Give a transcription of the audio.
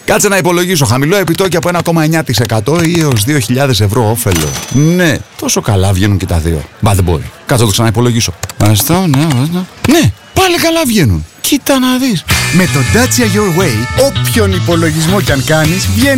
Κάτσε να υπολογίσω. Χαμηλό επιτόκιο από 1,9% ή έως 2.000 ευρώ όφελο. Ναι, τόσο καλά βγαίνουν και τα δύο. Μπα, δεν μπορεί. Κάτσε να το ξαναυπολογίσω. Αυτό, ναι. Ναι, πάλι καλά βγαίνουν. Κοίτα να δεις. Με το Dacia Your Way, όποιον υπολογισμό κι αν κάνεις, βγαίνει